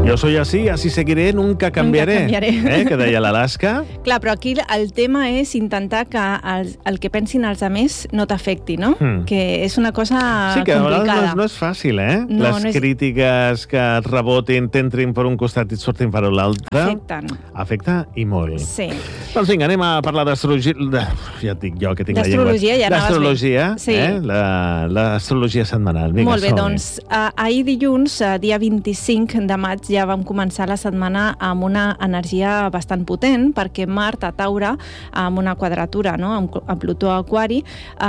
Jo soy así, así seguiré, nunca cambiaré. Que deia l'Alaska. Clar, però aquí el tema és intentar que el que pensin els altres no t'afecti, no? Que és una cosa complicada. Sí, que a vegades no és fàcil, Les crítiques que et rebotin, t'entrin per un costat i et surtin per l'altre. Afecta i molt. Sí. Doncs vinga, anem a parlar d'astrologia. Ja et dic jo que tinc la llengua. D'astrologia, ja anaves bé. D'astrologia, l'astrologia setmanal. Vinga, molt bé, doncs ahir dilluns, dia 25 de maig, ja vam començar la setmana amb una energia bastant potent, perquè Mart a Taure, amb una quadratura, no?, amb Plutó a Aquari,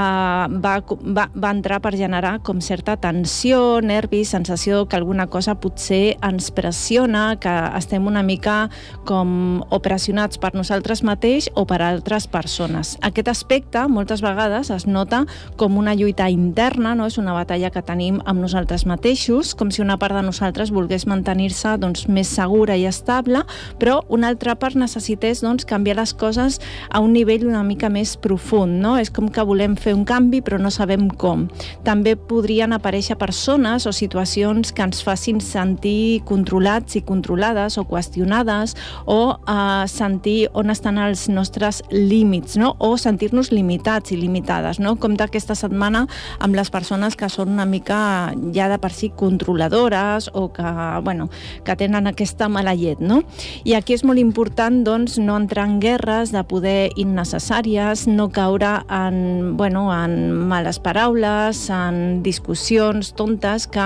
va entrar per generar com certa tensió, nervis, sensació que alguna cosa potser ens pressiona, que estem una mica com o pressionats per nosaltres mateix o per altres persones. Aquest aspecte moltes vegades es nota com una lluita interna, no? És una batalla que tenim amb nosaltres mateixos, com si una part de nosaltres volgués mantenir-se més segura i estable, però una altra part necessités canviar les coses a un nivell una mica més profund, no? És com que volem fer un canvi però no sabem com. També podrien aparèixer persones o situacions que ens facin sentir controlats i controlades o qüestionades o sentir on estan els nostres límits, no? O sentir-nos limitats i limitades, no? Com d'aquesta setmana amb les persones que són una mica ja de per si controladores o que tenen aquesta mala llet, no? I aquí és molt important, no entrar en guerres de poder innecessàries, no caure en males paraules, en discussions tontes, que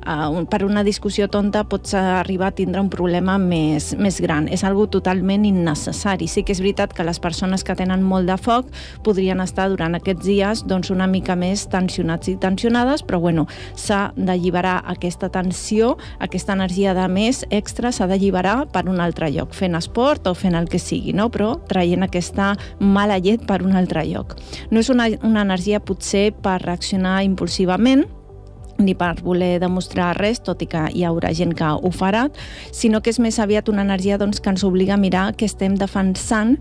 per una discussió tonta pots arribar a tindre un problema més gran. És algo totalment innecessari. Sí que és veritat que les persones que tenen molt de foc podrien estar durant aquests dies una mica més tensionats i tensionades, però s'ha d'alliberar aquesta tensió, aquesta energia de més extra s'ha d'alliberar per un altre lloc, fent esport o fent el que sigui, no? Però traient aquesta mala llet per un altre lloc. No és una energia potser per reaccionar impulsivament, ni per voler demostrar res, tot i que hi haurà gent que ho farà, sinó que és més aviat una energia que ens obliga a mirar què estem defensant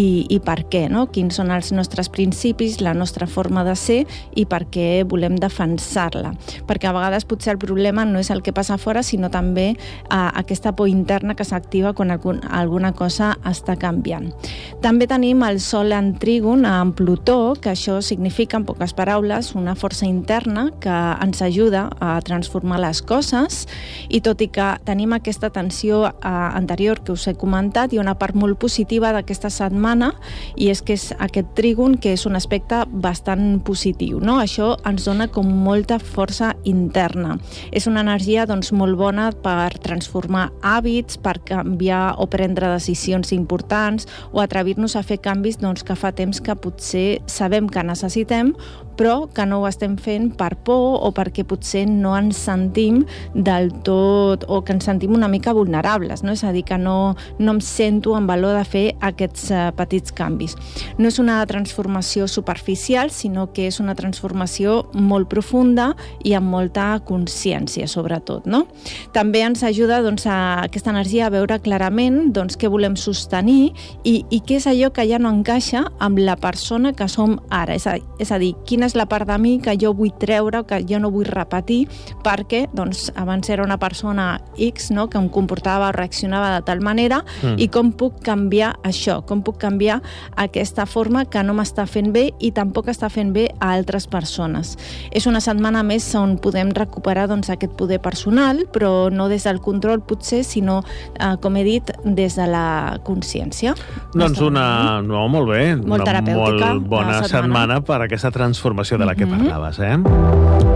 i per què, no? Quins són els nostres principis, la nostra forma de ser i per què volem defensar-la. Perquè a vegades potser el problema no és el que passa fora, sinó també aquesta por interna que s'activa quan alguna cosa està canviant. També tenim el Sol en trígon amb Plutó, que això significa, en poques paraules, una força interna que ens ajuda a transformar les coses, i tot i que tenim aquesta tensió anterior que us he comentat, hi ha una part molt positiva d'aquesta setmana, i és que és aquest trígon, que és un aspecte bastant positiu, no? Això ens dona com molta força interna. És una energia molt bona per transformar hàbits, per canviar o prendre decisions importants, o atrevir-nos a fer canvis que fa temps que potser sabem que necessitem, però que no ho estem fent per por o perquè potser no ens sentim del tot, o que ens sentim una mica vulnerables, no? És a dir, que no em sento en valor de fer aquests petits canvis. No és una transformació superficial, sinó que és una transformació molt profunda i amb molta consciència, sobretot, no? També ens ajuda a aquesta energia a veure clarament què volem sostenir i què és allò que ja no encaixa amb la persona que som ara. És a dir, quina és la part de mi que jo vull treure o que jo no vull repetir, perquè abans era una persona X, no?, que em comportava o reaccionava de tal manera, i com puc canviar això, com puc canviar aquesta forma que no m'està fent bé i tampoc està fent bé a altres persones. És una setmana més on podem recuperar aquest poder personal, però no des del control potser, sinó, com he dit, des de la consciència. Molt bé, molt terapèutica, molt bona setmana per aquesta transformació de la que parlaves,